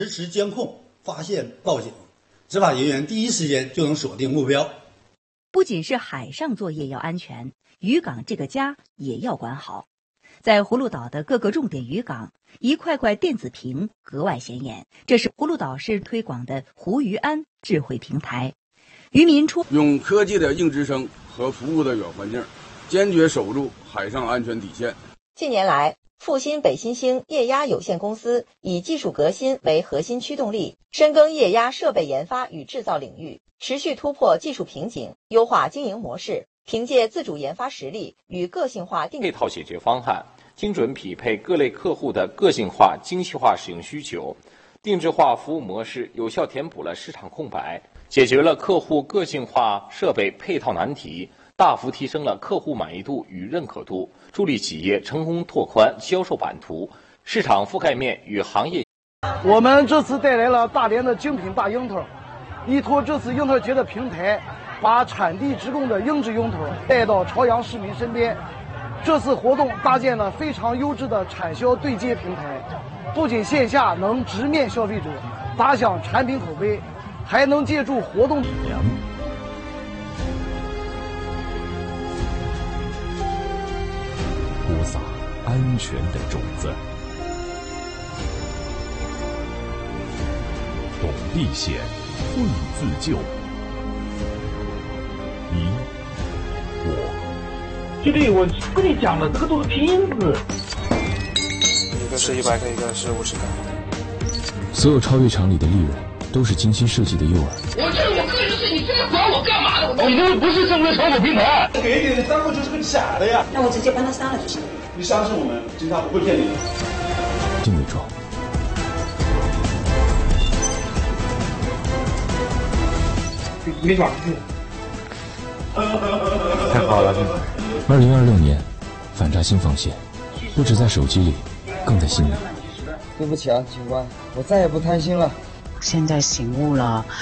实时监控，发现报警，执法人员第一时间就能锁定目标。 不仅是海上作业要安全，渔港这个家也要管好。在葫芦岛的各个重点渔港，一块块电子屏格外显眼，这是葫芦岛市推广的湖渔安智慧平台。渔民用科技的硬支撑和服务的软环境，坚决守住海上安全底线。 近年来，复兴北新兴液压有限公司以技术革新为核心驱动力，深耕液压设备研发与制造领域，持续突破技术瓶颈，优化经营模式，凭借自主研发实力与个性化配套解决方案，精准匹配各类客户的个性化、精细化使用需求，定制化服务模式有效填补了市场空白，解决了客户个性化设备配套难题，大幅提升了客户满意度与认可度，助力企业成功拓宽销售版图、市场覆盖面与行业。 我们这次带来了大连的精品大樱桃，依托这次樱桃节的平台，把产地直供的优质樱桃带到朝阳市民身边。这次活动搭建了非常优质的产销对接平台，不仅线下能直面消费者，打响产品口碑，还能借助活动播撒安全的种子，懂避险，会自救。你我。 兄弟，我跟你讲了，这个都是拼音字。 一个是100个，一个是50个。 所有超越常理的利润，都是精心设计的诱饵。 我这是我个人事，你这么管我干嘛呢？我们不是正规炒股平台。 给你的账户就是个假的呀。 那我直接帮他删了就行。 你相信我们，警察不会骗你的。 定伪装。 没抓住。 太好了，这个。 2026年，反诈新防线，不止在手机里，更在心里。 对不起啊，警官，我再也不贪心了。 现在醒悟了。